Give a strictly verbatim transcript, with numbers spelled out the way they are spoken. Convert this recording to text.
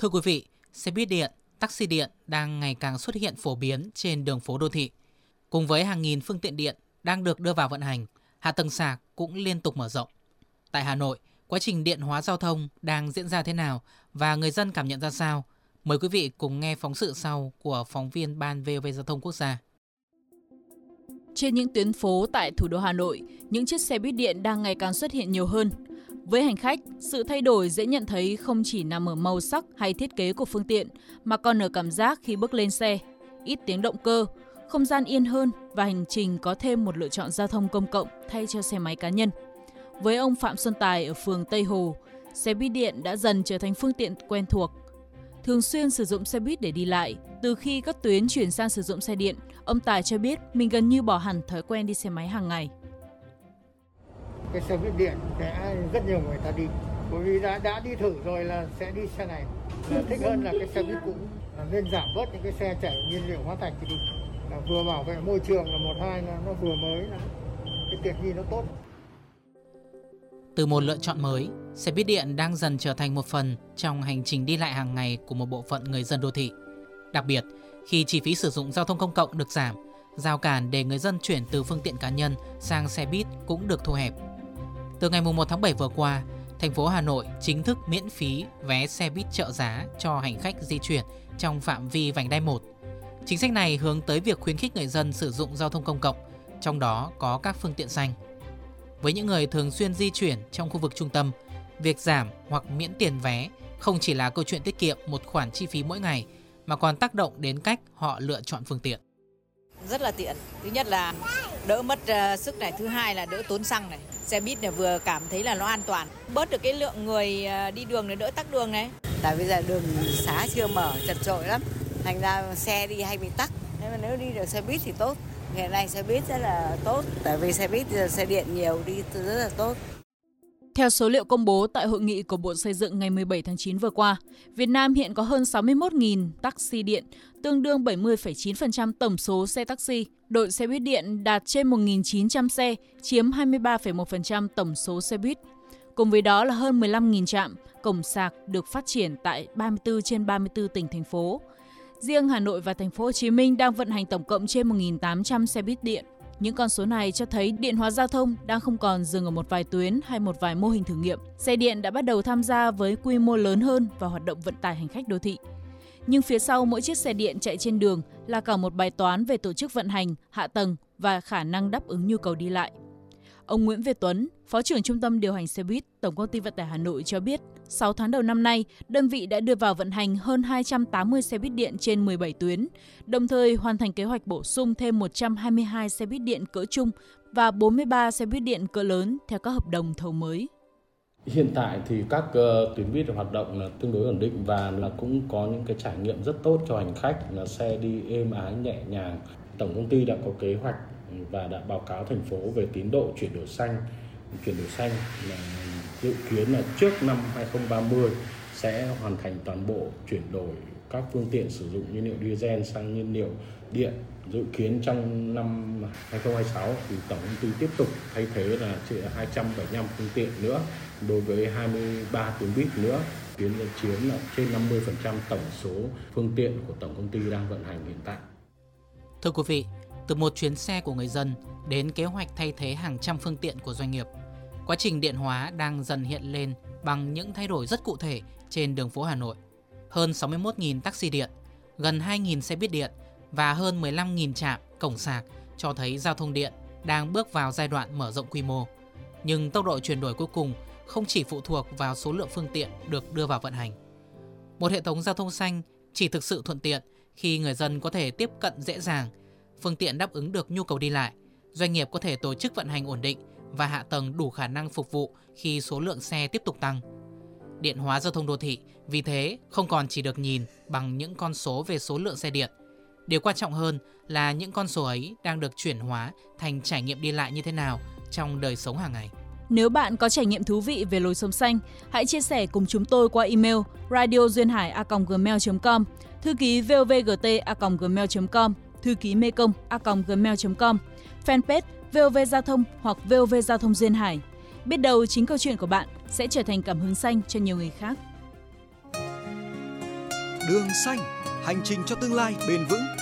Thưa quý vị, xe buýt điện, taxi điện đang ngày càng xuất hiện phổ biến trên đường phố đô thị. Cùng với hàng nghìn phương tiện điện đang được đưa vào vận hành, hạ tầng sạc cũng liên tục mở rộng. Tại Hà Nội, quá trình điện hóa giao thông đang diễn ra thế nào và người dân cảm nhận ra sao? Mời quý vị cùng nghe phóng sự sau của phóng viên Ban vê o vê Giao thông Quốc gia. Trên những tuyến phố tại thủ đô Hà Nội, những chiếc xe buýt điện đang ngày càng xuất hiện nhiều hơn. Với hành khách, sự thay đổi dễ nhận thấy không chỉ nằm ở màu sắc hay thiết kế của phương tiện, mà còn ở cảm giác khi bước lên xe. Ít tiếng động cơ, không gian yên hơn và hành trình có thêm một lựa chọn giao thông công cộng thay cho xe máy cá nhân. Với ông Phạm Xuân Tài ở phường Tây Hồ, xe buýt điện đã dần trở thành phương tiện quen thuộc. Thường xuyên sử dụng xe buýt để đi lại, từ khi các tuyến chuyển sang sử dụng xe điện, ông Tài cho biết mình gần như bỏ hẳn thói quen đi xe máy hàng ngày. Cái xe buýt điện sẽ rất nhiều người ta đi, bởi vì đã đã đi thử rồi là sẽ đi xe này. Là thích hơn là cái xe buýt cũ, là nên giảm bớt những cái xe chảy nhiên liệu hóa thạch thì đi. Là vừa bảo vệ môi trường là một hai là nó vừa mới là cái tiện nghi nó tốt. Từ một lựa chọn mới, xe buýt điện đang dần trở thành một phần trong hành trình đi lại hàng ngày của một bộ phận người dân đô thị. Đặc biệt, khi chi phí sử dụng giao thông công cộng được giảm, rào cản để người dân chuyển từ phương tiện cá nhân sang xe buýt cũng được thu hẹp. Từ ngày một tháng bảy vừa qua, thành phố Hà Nội chính thức miễn phí vé xe buýt trợ giá cho hành khách di chuyển trong phạm vi vành đai một. Chính sách này hướng tới việc khuyến khích người dân sử dụng giao thông công cộng, trong đó có các phương tiện xanh. Với những người thường xuyên di chuyển trong khu vực trung tâm, việc giảm hoặc miễn tiền vé không chỉ là câu chuyện tiết kiệm một khoản chi phí mỗi ngày, mà còn tác động đến cách họ lựa chọn phương tiện. Rất là tiện. Thứ nhất là đỡ mất uh, sức này, thứ hai là đỡ tốn xăng này. Xe buýt này vừa cảm thấy là nó an toàn, bớt được cái lượng người uh, đi đường để đỡ tắc đường này. Tại bây giờ đường xá chưa mở, chật chội lắm, thành ra xe đi hay bị tắc. Thế mà nếu đi được xe buýt thì tốt. Hiện nay xe buýt rất là tốt, tại vì xe buýt giờ xe điện nhiều đi rất là tốt. Theo số liệu công bố tại hội nghị của Bộ Xây dựng ngày mười bảy tháng chín vừa qua, Việt Nam hiện có hơn sáu mươi mốt nghìn taxi điện, tương đương bảy mươi phẩy chín phần trăm tổng số xe taxi. Đội xe buýt điện đạt trên một nghìn chín trăm xe, chiếm hai mươi ba phẩy một phần trăm tổng số xe buýt. Cùng với đó là hơn mười lăm nghìn trạm, cổng sạc được phát triển tại ba mươi tư trên ba mươi tư tỉnh, thành phố. Riêng Hà Nội và Thành phố Hồ Chí Minh đang vận hành tổng cộng trên một nghìn tám trăm xe buýt điện. Những con số này cho thấy điện hóa giao thông đang không còn dừng ở một vài tuyến hay một vài mô hình thử nghiệm. Xe điện đã bắt đầu tham gia với quy mô lớn hơn vào hoạt động vận tải hành khách đô thị. Nhưng phía sau mỗi chiếc xe điện chạy trên đường là cả một bài toán về tổ chức vận hành, hạ tầng và khả năng đáp ứng nhu cầu đi lại. Ông Nguyễn Việt Tuấn, Phó trưởng Trung tâm điều hành xe buýt, Tổng công ty Vận tải Hà Nội cho biết, sáu tháng đầu năm nay, đơn vị đã đưa vào vận hành hơn hai trăm tám mươi xe buýt điện trên mười bảy tuyến, đồng thời hoàn thành kế hoạch bổ sung thêm một trăm hai mươi hai xe buýt điện cỡ trung và bốn mươi ba xe buýt điện cỡ lớn theo các hợp đồng thầu mới. Hiện tại thì các uh, tuyến buýt hoạt động là tương đối ổn định và là cũng có những cái trải nghiệm rất tốt cho hành khách, là xe đi êm ái nhẹ nhàng. Tổng công ty đã có kế hoạch và đã báo cáo thành phố về tiến độ chuyển đổi xanh. Chuyển đổi xanh là dự kiến là trước năm hai không ba không sẽ hoàn thành toàn bộ chuyển đổi các phương tiện sử dụng nhiên liệu diesel sang nhiên liệu điện. Dự kiến trong năm hai không hai sáu thì tổng công ty tiếp tục thay thế là hai trăm bảy mươi lăm phương tiện nữa, đối với hai mươi ba tuyến buýt nữa, tuyến chiếm là trên năm mươi phần trăm tổng số phương tiện của tổng công ty đang vận hành hiện tại. Thưa quý vị, từ một chuyến xe của người dân đến kế hoạch thay thế hàng trăm phương tiện của doanh nghiệp, quá trình điện hóa đang dần hiện lên bằng những thay đổi rất cụ thể trên đường phố Hà Nội. Hơn sáu mươi mốt nghìn taxi điện, gần hai nghìn xe buýt điện và hơn mười lăm nghìn trạm, cổng sạc cho thấy giao thông điện đang bước vào giai đoạn mở rộng quy mô. Nhưng tốc độ chuyển đổi cuối cùng không chỉ phụ thuộc vào số lượng phương tiện được đưa vào vận hành. Một hệ thống giao thông xanh chỉ thực sự thuận tiện khi người dân có thể tiếp cận dễ dàng, phương tiện đáp ứng được nhu cầu đi lại, doanh nghiệp có thể tổ chức vận hành ổn định và hạ tầng đủ khả năng phục vụ khi số lượng xe tiếp tục tăng. Điện hóa giao thông đô thị vì thế không còn chỉ được nhìn bằng những con số về số lượng xe điện. Điều quan trọng hơn là những con số ấy đang được chuyển hóa thành trải nghiệm đi lại như thế nào trong đời sống hàng ngày. Nếu bạn có trải nghiệm thú vị về lối sống xanh, hãy chia sẻ cùng chúng tôi qua email radio duyên hải a còng gmail chấm com, thư ký vovgt a còng gmail chấm com, thư ký mekong a còng gmail chấm com, fanpage vê o vê Giao thông hoặc vê o vê Giao thông Duyên Hải. Biết đâu chính câu chuyện của bạn sẽ trở thành cảm hứng xanh cho nhiều người khác. Đường xanh, hành trình cho tương lai bền vững.